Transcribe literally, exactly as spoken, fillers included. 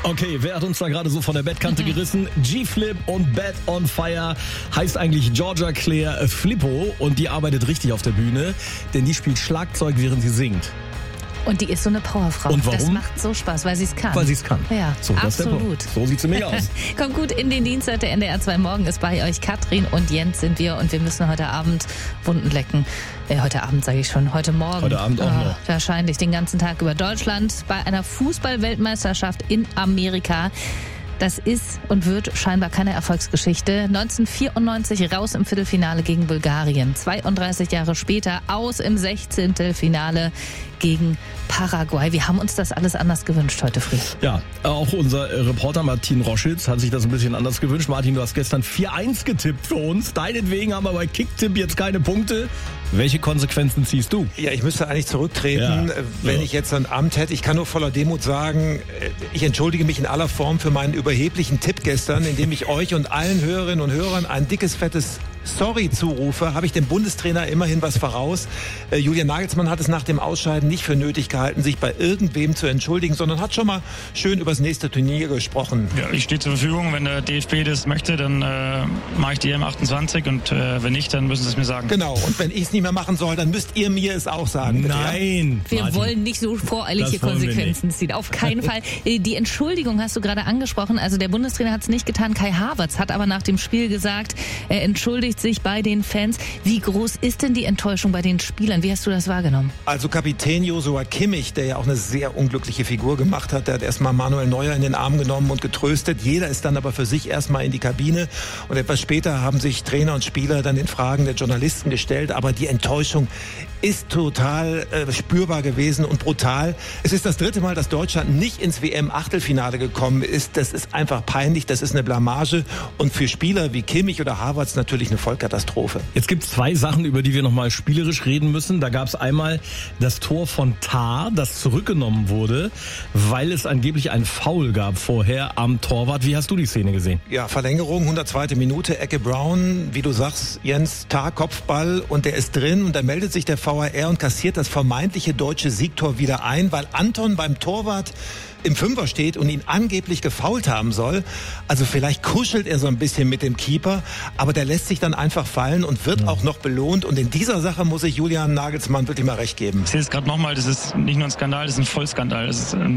Okay, wer hat uns da gerade so von der Bettkante gerissen? G-Flip und Bet on Fire heißt eigentlich Georgia Claire Flippo und die arbeitet richtig auf der Bühne, denn die spielt Schlagzeug, während sie singt. Und die ist so eine Powerfrau. Und warum? Das macht so Spaß, weil sie es kann. Weil sie es kann. Ja, so, das absolut. Ist der so sieht sie nämlich aus. Kommt gut in den Dienstag, der N D R zwei Morgen ist bei euch. Katrin und Jens sind wir und wir müssen heute Abend Wunden lecken. Äh, heute Abend sage ich schon, heute Morgen. Heute Abend auch oh, noch. Wahrscheinlich den ganzen Tag über Deutschland bei einer Fußball-Weltmeisterschaft in Amerika. Das ist und wird scheinbar keine Erfolgsgeschichte. neunzehnhundertvierundneunzig raus im Viertelfinale gegen Bulgarien. zweiunddreißig Jahre später aus im Sechzehntelfinale gegen Paraguay. Wir haben uns das alles anders gewünscht heute früh. Ja, auch unser Reporter Martin Roschitz hat sich das ein bisschen anders gewünscht. Martin, du hast gestern vier eins getippt für uns. Deinetwegen haben wir bei Kicktipp jetzt keine Punkte. Welche Konsequenzen ziehst du? Ja, ich müsste eigentlich zurücktreten, Ja. wenn Ja. ich jetzt ein Amt hätte. Ich kann nur voller Demut sagen, ich entschuldige mich in aller Form für meinen überheblichen Tipp gestern, indem ich euch und allen Hörerinnen und Hörern ein dickes, fettes Sorry zurufe, habe ich dem Bundestrainer immerhin was voraus. Äh, Julian Nagelsmann hat es nach dem Ausscheiden nicht für nötig gehalten, sich bei irgendwem zu entschuldigen, sondern hat schon mal schön über das nächste Turnier gesprochen. Ja, ich stehe zur Verfügung. Wenn der D F B das möchte, dann äh, mache ich die E M achtundzwanzig und äh, wenn nicht, dann müssen sie es mir sagen. Genau, und wenn ich es nicht mehr machen soll, dann müsst ihr mir es auch sagen. Bitte, ja? Nein! Wir Martin. wollen nicht so voreilige Das wollen wir Konsequenzen ziehen. Auf keinen Fall. Die Entschuldigung hast du gerade angesprochen. Also der Bundestrainer hat es nicht getan. Kai Havertz hat aber nach dem Spiel gesagt, er entschuldigt sich bei den Fans. Wie groß ist denn die Enttäuschung bei den Spielern? Wie hast du das wahrgenommen? Also Kapitän Joshua Kimmich, der ja auch eine sehr unglückliche Figur gemacht hat, der hat erstmal Manuel Neuer in den Arm genommen und getröstet. Jeder ist dann aber für sich erstmal in die Kabine. Und etwas später haben sich Trainer und Spieler dann den Fragen der Journalisten gestellt. Aber die Enttäuschung ist total äh, spürbar gewesen und brutal. Es ist das dritte Mal, dass Deutschland nicht ins W M-Achtelfinale gekommen ist. Das ist einfach peinlich, das ist eine Blamage. Und für Spieler wie Kimmich oder Havertz natürlich eine Vollkatastrophe. Jetzt gibt es zwei Sachen, über die wir nochmal spielerisch reden müssen. Da gab es einmal das Tor von Tah, das zurückgenommen wurde, weil es angeblich ein Foul gab vorher am Torwart. Wie hast du die Szene gesehen? Ja, Verlängerung, hundertzweite Minute, Ecke Brown, wie du sagst, Jens, Tah, Kopfball und der ist drin und da meldet sich der V A R und kassiert das vermeintliche deutsche Siegtor wieder ein, weil Anton beim Torwart im Fünfer steht und ihn angeblich gefoult haben soll. Also vielleicht kuschelt er so ein bisschen mit dem Keeper, aber der lässt sich dann einfach fallen und wird ja. auch noch belohnt. Und in dieser Sache muss ich Julian Nagelsmann wirklich mal recht geben. Ich sehe es gerade nochmal, das ist nicht nur ein Skandal, das ist ein Vollskandal. Das ist ein